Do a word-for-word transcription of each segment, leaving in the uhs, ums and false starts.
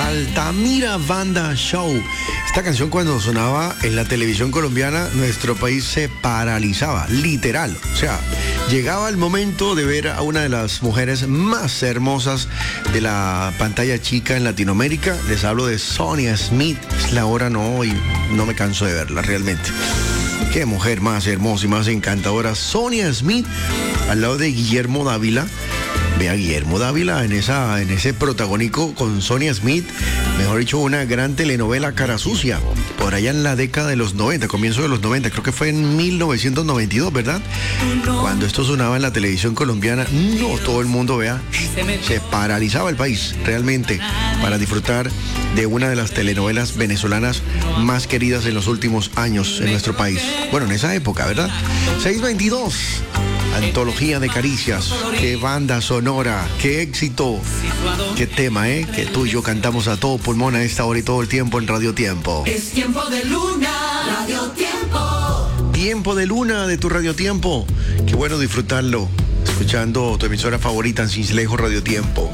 Altamira Banda Show. Esta canción cuando sonaba en la televisión colombiana, nuestro país se paralizaba, literal. O sea, llegaba el momento de ver a una de las mujeres más hermosas de la pantalla chica en Latinoamérica. Les hablo de Sonia Smith. Es la hora no y no me canso de verla realmente. Qué mujer más hermosa y más encantadora. Sonia Smith al lado de Guillermo Dávila. Ve a Guillermo Dávila en, esa, en ese protagónico con Sonia Smith, mejor dicho, una gran telenovela Cara Sucia, por allá en la década de los noventa, comienzo de los noventa, creo que fue en mil novecientos noventa y dos, ¿verdad? Cuando esto sonaba en la televisión colombiana, no todo el mundo, vea, se paralizaba el país, realmente, para disfrutar de una de las telenovelas venezolanas más queridas en los últimos años en nuestro país. Bueno, en esa época, ¿verdad? seis veintidós. Antología de caricias, qué banda sonora, qué éxito, qué tema, ¿eh? Que tú y yo cantamos a todo pulmón a esta hora y todo el tiempo en Radio Tiempo. Es tiempo de luna, Radio Tiempo. Tiempo de luna de tu Radio Tiempo. Qué bueno disfrutarlo, escuchando tu emisora favorita en Cincelejo, Radio Tiempo.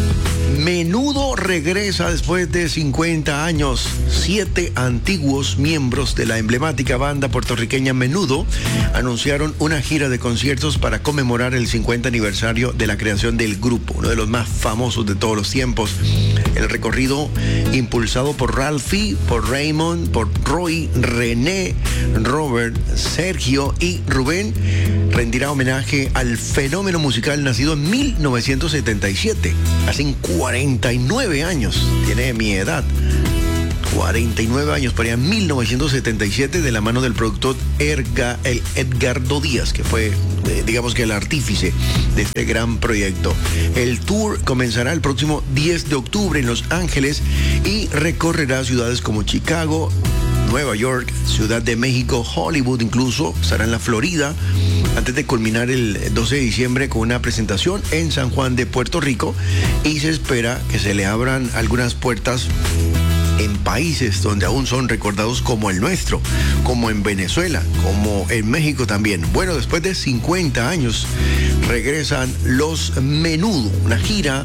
Menudo regresa después de cincuenta años. Siete antiguos miembros de la emblemática banda puertorriqueña Menudo anunciaron una gira de conciertos para conmemorar el cincuenta aniversario de la creación del grupo, uno de los más famosos de todos los tiempos. El recorrido, impulsado por Ralphie, por Raymond, por Roy, René, Robert, Sergio y Rubén, rendirá homenaje al fenómeno musical nacido en mil novecientos setenta y siete. Hace cuarenta y nueve años, tiene mi edad. cuarenta y nueve años, para allá en mil novecientos setenta y siete, de la mano del productor Erga, el Edgardo Díaz, que fue, eh, digamos que el artífice de este gran proyecto. El tour comenzará el próximo diez de octubre en Los Ángeles y recorrerá ciudades como Chicago, Nueva York, Ciudad de México, Hollywood, incluso estará en la Florida, antes de culminar el doce de diciembre con una presentación en San Juan de Puerto Rico, y se espera que se le abran algunas puertas en países donde aún son recordados como el nuestro, como en Venezuela, como en México también. Bueno, después de cincuenta años regresan los Menudo, una gira